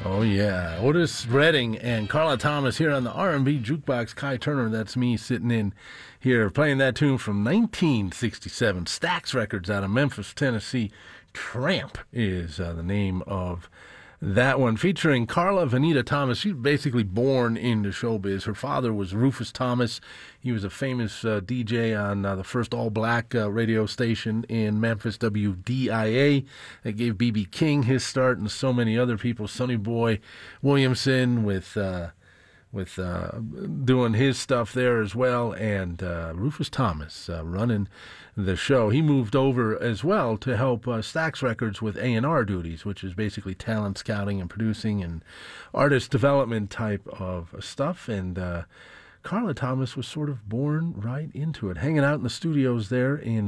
Oh, yeah. Otis Redding and Carla Thomas here on the R&B Jukebox. Kai Turner, that's me sitting in here playing that tune from 1967. Stax Records out of Memphis, Tennessee. Tramp is the name of that one, featuring Carla Venita Thomas. She was basically born into showbiz. Her father was Rufus Thomas. He was a famous DJ on the first all-black radio station in Memphis, WDIA. That gave B.B. King his start and so many other people. Sonny Boy Williamson with doing his stuff there as well, and Rufus Thomas running the show. He moved over as well to help Stax Records with A&R duties, which is basically talent scouting and producing and artist development type of stuff. And Carla Thomas was sort of born right into it, hanging out in the studios there in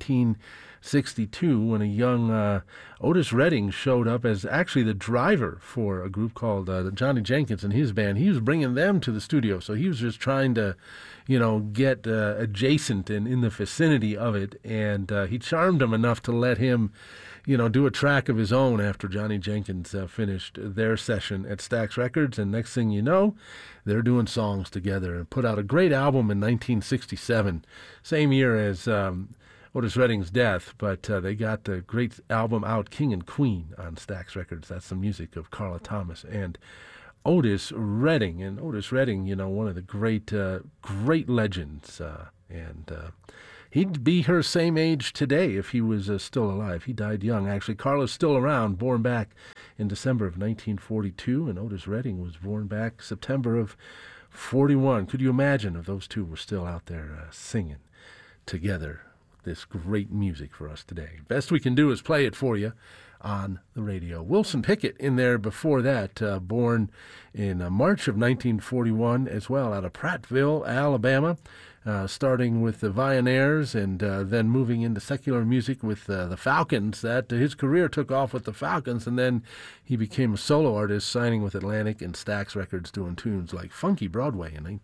1962 when a young Otis Redding showed up as actually the driver for a group called Johnny Jenkins and his band. He was bringing them to the studio, so he was just trying to, get adjacent and in the vicinity of it, and he charmed them enough to let him do a track of his own after Johnny Jenkins finished their session at Stax Records. And next thing you know, they're doing songs together and put out a great album in 1967, same year as Otis Redding's death, but they got the great album out, King and Queen, on Stax Records. That's the music of Carla Thomas and Otis Redding. And Otis Redding, one of the great legends, and he'd be her same age today if he was still alive. He died young, actually. Carla's still around, born back in December of 1942, and Otis Redding was born back September of 41. Could you imagine if those two were still out there singing together this great music for us today? Best we can do is play it for you on the radio. Wilson Pickett in there before that, born in March of 1941 as well, out of Prattville, Alabama. Starting with the Violinaires and then moving into secular music with the Falcons. That his career took off with the Falcons, and then he became a solo artist, signing with Atlantic and Stax Records, doing tunes like Funky Broadway in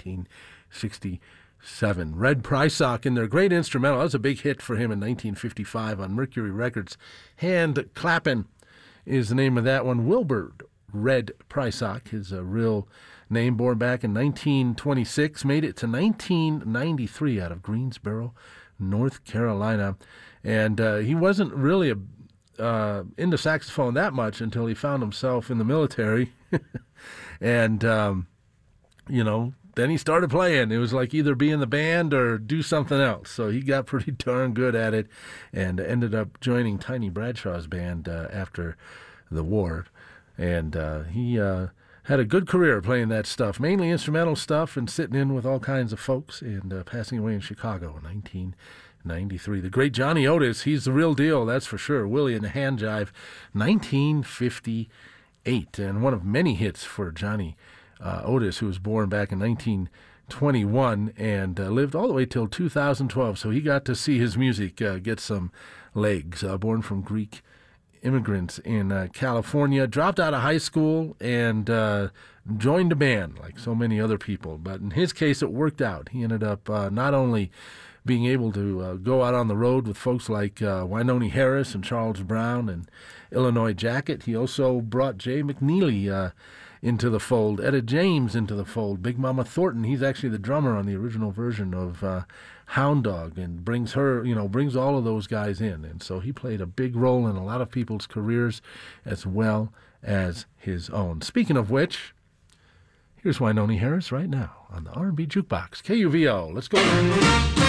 1967. Red Prysock in their great instrumental. That was a big hit for him in 1955 on Mercury Records. Hand Clappin' is the name of that one. Wilbur Red Prysock, his real name, born back in 1926, made it to 1993 out of Greensboro, North Carolina. And he wasn't really into saxophone that much until he found himself in the military. And, then he started playing. It was like either be in the band or do something else. So he got pretty darn good at it and ended up joining Tiny Bradshaw's band after the war. And he had a good career playing that stuff, mainly instrumental stuff and sitting in with all kinds of folks, and passing away in Chicago in 1993. The great Johnny Otis, he's the real deal, that's for sure. Willie and the Hand Jive, 1958, and one of many hits for Johnny Otis, who was born back in 1921 and lived all the way till 2012, so he got to see his music get some legs. Born from Greek immigrants in California, dropped out of high school and joined a band like so many other people. But in his case, it worked out. He ended up not only being able to go out on the road with folks like Wynonie Harris and Charles Brown and Illinois Jacket, he also brought Jay McNeely into the fold, Etta James into the fold, Big Mama Thornton. He's actually the drummer on the original version of Hound Dog, and brings all of those guys in. And so he played a big role in a lot of people's careers as well as his own. Speaking of which, here's Wynonie Harris right now on the R&B Jukebox. KUVO. Let's go.